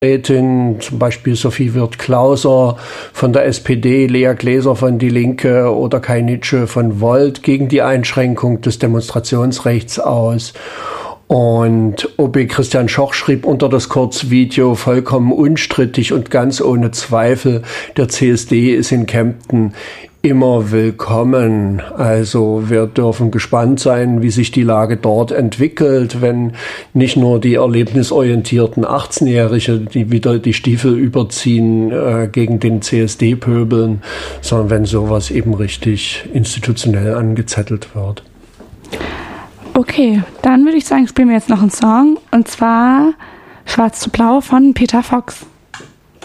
Rätin, zum Beispiel Sophie Wirth-Klauser von der SPD, Lea Gläser von Die Linke oder Kai Nitsche von Volt gegen die Einschränkung des Demonstrationsrechts aus. Und OB Christian Schoch schrieb unter das Kurzvideo vollkommen unstrittig und ganz ohne Zweifel, der CSD ist in Kempten immer willkommen. Also wir dürfen gespannt sein, wie sich die Lage dort entwickelt, wenn nicht nur die erlebnisorientierten 18-Jährigen, die wieder die Stiefel überziehen gegen den CSD pöbeln, sondern wenn sowas eben richtig institutionell angezettelt wird. Okay, dann würde ich sagen, spielen wir jetzt noch einen Song, und zwar Schwarz zu Blau von Peter Fox.